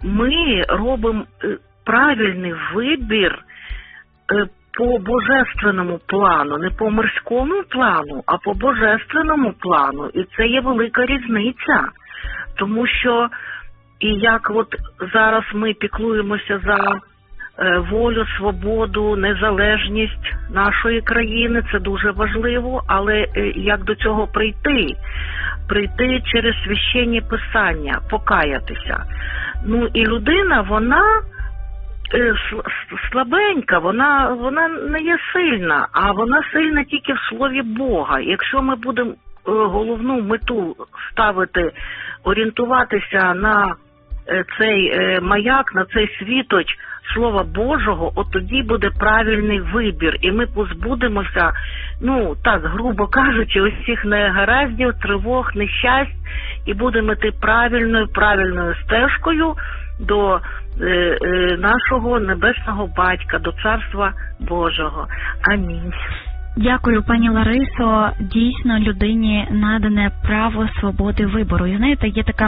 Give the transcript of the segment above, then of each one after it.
ми робимо правильний вибір по божественному плану, не по мирському плану, а по божественному плану. І це є велика різниця. Тому що, і як от зараз ми піклуємося за волю, свободу, незалежність нашої країни, це дуже важливо, але як до цього прийти? Прийти через священні писання, покаятися. Ну і людина, вона слабенька, вона не є сильна, а вона сильна тільки в Слові Бога. Якщо ми будемо головну мету ставити, орієнтуватися на цей маяк, на цей світоч Слова Божого, от тоді буде правильний вибір. І ми позбудемося, ну так, грубо кажучи, ось цих негараздів, тривог, нещасть, і будемо йти правильною стежкою до нашого Небесного Батька, до Царства Божого. Амінь. Дякую, пані Ларисо. Дійсно, людині надане право свободи вибору. І знаєте, є така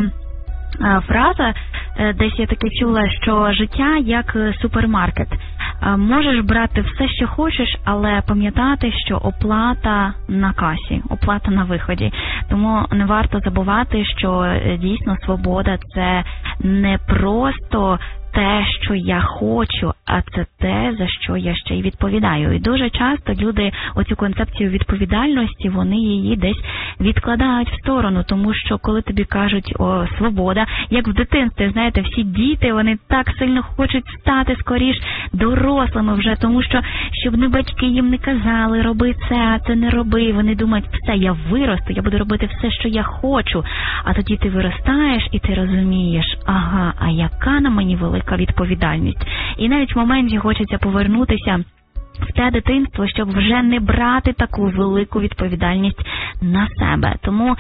фраза, десь я таки чула, що життя як супермаркет. Можеш брати все, що хочеш, але пам'ятати, що оплата на касі, оплата на виході. Тому не варто забувати, що дійсно свобода – це не просто те, що я хочу, а це те, за що я ще й відповідаю. І дуже часто люди оцю концепцію відповідальності, вони її десь відкладають в сторону, тому що коли тобі кажуть «О, свобода», як в дитинстві, знаєте, всі діти, вони так сильно хочуть стати скоріш дорослими вже, тому що, щоб не батьки їм не казали «роби це, а це не роби», вони думають «все, я виросту, я буду робити все, що я хочу». А тоді ти виростаєш і ти розумієш «ага, а яка на мені велика відповідальність». І навіть в моменті хочеться повернутися в те дитинство, щоб вже не брати таку велику відповідальність на себе. Тому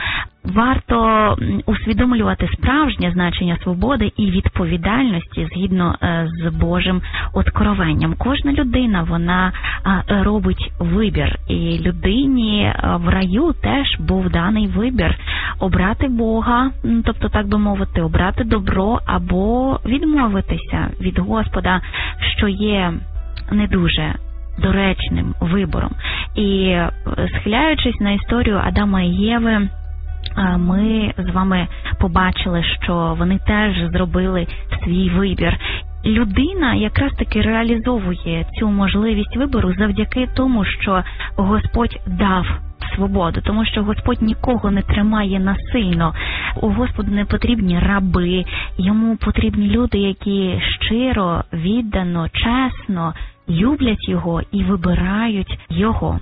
варто усвідомлювати справжнє значення свободи і відповідальності згідно з Божим откровенням. Кожна людина, вона робить вибір. І людині в раю теж був даний вибір обрати Бога, тобто, так би мовити, обрати добро або відмовитися від Господа, що є не дуже доречним вибором. І схиляючись на історію Адама і Єви, ми з вами побачили, що вони теж зробили свій вибір. Людина якраз таки реалізовує цю можливість вибору завдяки тому, що Господь дав свободу, тому що Господь нікого не тримає насильно. У Господу не потрібні раби, йому потрібні люди, які щиро, віддано, чесно люблять його і вибирають його.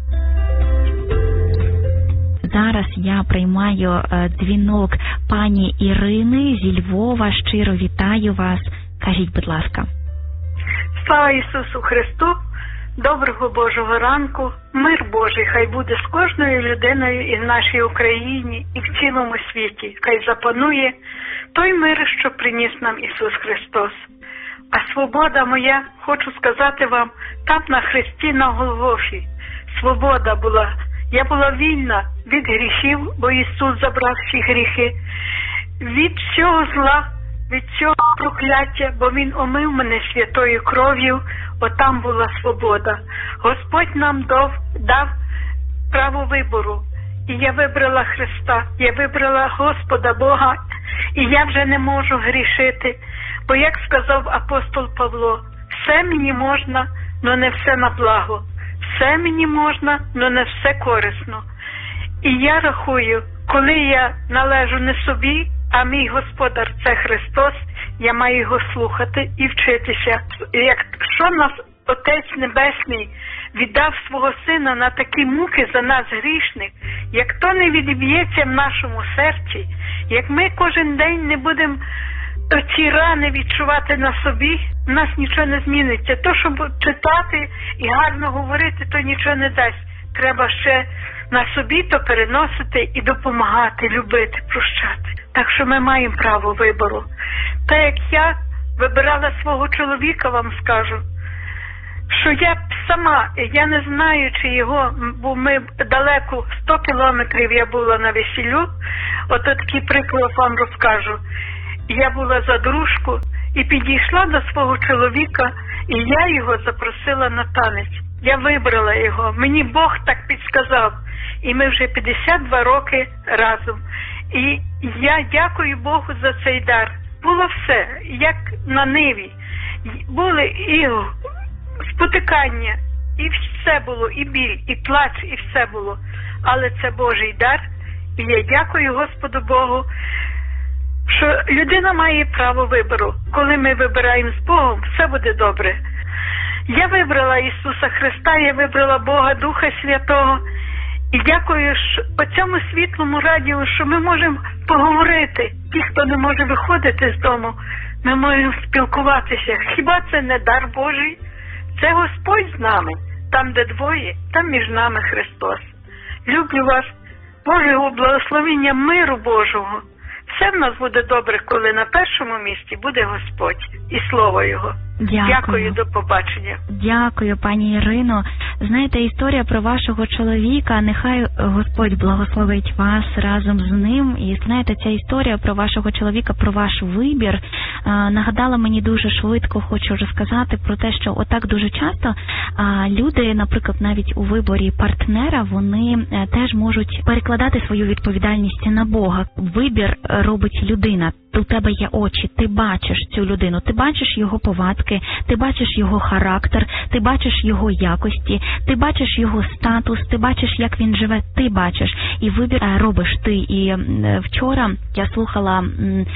Зараз я приймаю дзвінок пані Ірини зі Львова. Щиро вітаю вас. Кажіть, будь ласка. Слава Ісусу Христу! Доброго Божого ранку! Мир Божий хай буде з кожною людиною і в нашій Україні, і в цілому світі. Хай запанує той мир, що приніс нам Ісус Христос. А свобода моя, хочу сказати вам, там на хресті на Голгофі. Свобода була. Я була вільна від гріхів, бо Ісус забрав всі гріхи. Від всього зла, від цього прокляття, бо Він омив мене святою кров'ю, отам була свобода. Господь нам дав право вибору. І я вибрала Христа, я вибрала Господа Бога, і я вже не можу грішити. Бо, як сказав апостол Павло, все мені можна, но не все на благо. Все мені можна, но не все корисно. І я рахую, коли я належу не собі, а мій Господар – це Христос, я маю його слухати і вчитися. Якщо нас Отець Небесний віддав свого Сина на такі муки за нас грішних, як то не відіб'ється в нашому серці, як ми кожен день не будемо ці рани відчувати на собі, в нас нічого не зміниться. То, щоб читати і гарно говорити, то нічого не дасть. Треба ще на собі то переносити і допомагати, любити, прощати. Так що ми маємо право вибору. Та як я вибирала свого чоловіка, вам скажу, що я сама, я не знаю, чи його, бо ми далеко, 100 кілометрів я була на весіллю, от такий приклад вам розкажу. Я була за дружку, і підійшла до свого чоловіка, і я його запросила на танець. Я вибрала його, мені Бог так підсказав, і ми вже 52 роки разом. І я дякую Богу за цей дар. Було все, як на ниві. Були і спотикання, і все було, і біль, і плач, і все було. Але це Божий дар, і я дякую Господу Богу, що людина має право вибору. Коли ми вибираємо з Богом, все буде добре. Я вибрала Ісуса Христа, я вибрала Бога, Духа Святого. І дякую по цьому світлому радіо, що ми можемо поговорити. Ті, хто не може виходити з дому, ми можемо спілкуватися. Хіба це не дар Божий? Це Господь з нами. Там, де двоє, там між нами Христос. Люблю вас. Божого благословення, миру Божого. Все в нас буде добре, коли на першому місці буде Господь і Слово Його. Дякую, до побачення. Дякую, пані Ірино. Знаєте, історія про вашого чоловіка, нехай Господь благословить вас разом з ним. І знаєте, ця історія про вашого чоловіка, про ваш вибір, нагадала мені дуже швидко, хочу розказати про те, що отак дуже часто люди, наприклад, навіть у виборі партнера, вони теж можуть перекладати свою відповідальність на Бога. Вибір робить людина. У тебе є очі, ти бачиш цю людину, ти бачиш його повадки, ти бачиш його характер, ти бачиш його якості, ти бачиш його статус, ти бачиш, як він живе, ти бачиш. І вибір робиш ти. І вчора я слухала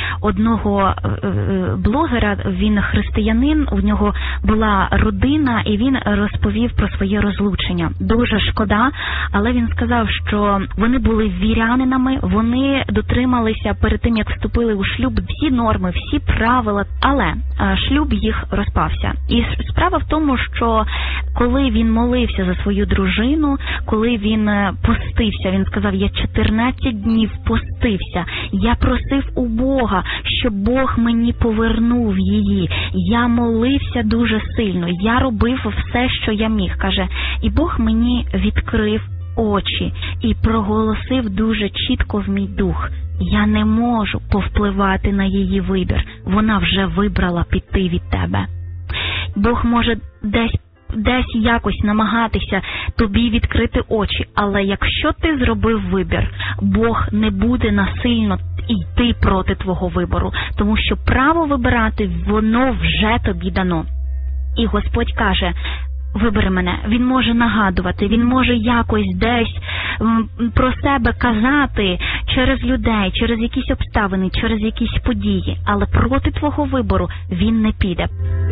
одного блогера, він християнин, у нього була родина, і він розповів про своє розлучення. Дуже шкода, але він сказав, що вони були вірянинами, вони дотрималися перед тим, як вступили у шлюб, всі норми, всі правила, але шлюб їх розпався. І справа в тому, що коли він молився за свою дружину, коли він постився, він сказав, я 14 днів постився, я просив у Бога, щоб Бог мені повернув її, я молився дуже сильно, я робив все, що я міг, каже, і Бог мені відкрив очі і проголосив дуже чітко в мій дух, я не можу повпливати на її вибір. Вона вже вибрала піти від тебе. Бог може десь якось намагатися тобі відкрити очі, але якщо ти зробив вибір, Бог не буде насильно йти проти твого вибору, тому що право вибирати, воно вже тобі дано. І Господь каже, вибери мене. Він може нагадувати, він може якось десь про себе казати через людей, через якісь обставини, через якісь події, але проти твого вибору він не піде.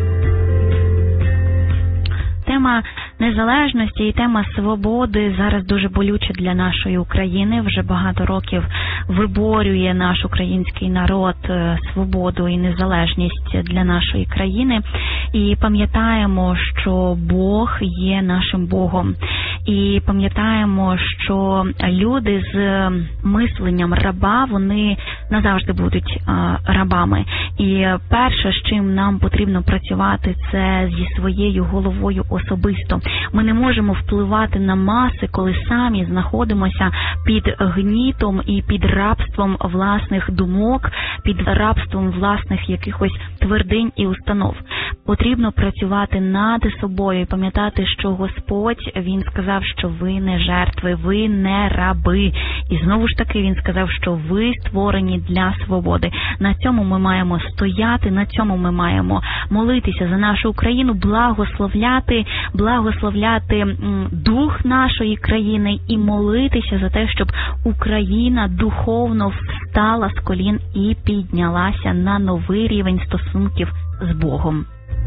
Тема незалежності і тема свободи зараз дуже болюча для нашої України. Вже багато років виборює наш український народ свободу і незалежність для нашої країни. І пам'ятаємо, що Бог є нашим Богом. І пам'ятаємо, що люди з мисленням раба, вони назавжди будуть рабами. І перше, з чим нам потрібно працювати, це зі своєю головою особисто. Ми не можемо впливати на маси, коли самі знаходимося під гнітом і під рабством власних думок, під рабством власних якихось твердинь і установ. Потрібно працювати над собою і пам'ятати, що Господь, Він сказав, що ви не жертви, ви не раби. І знову ж таки Він сказав, що ви створені для свободи. На цьому ми маємо стояти, на цьому ми маємо молитися за нашу Україну, благословляти дух нашої країни і молитися за те, щоб Україна духовно встала з колін і піднялася на новий рівень стосунків з Богом.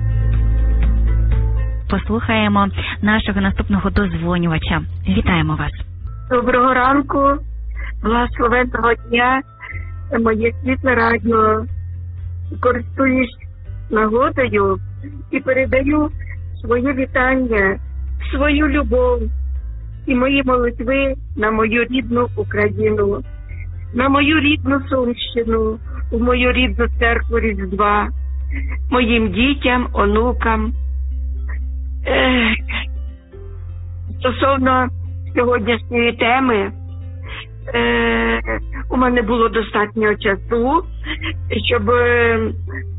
Послухаємо нашого наступного дозвонювача. Вітаємо вас. Доброго ранку, благословенного дня, моє світле радіо. Користуюсь нагодою і передаю своє вітання, свою любов і мої молитви на мою рідну Україну, на мою рідну Сумщину, у мою рідну церкву Різдва, моїм дітям, онукам. Стосовно сьогоднішньої теми, у мене було достатньо часу, щоб